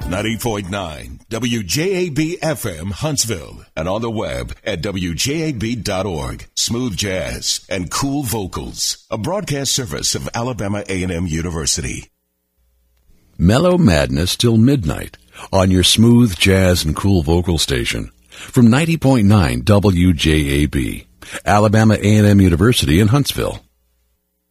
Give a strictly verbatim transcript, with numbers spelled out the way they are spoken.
ninety point nine W J A B F M Huntsville and on the web at W J A B dot org. Smooth jazz and cool vocals. A broadcast service of Alabama A and M University. Mellow Madness till midnight on your smooth jazz and cool vocal station from ninety point nine W J A B, Alabama A and M University in Huntsville.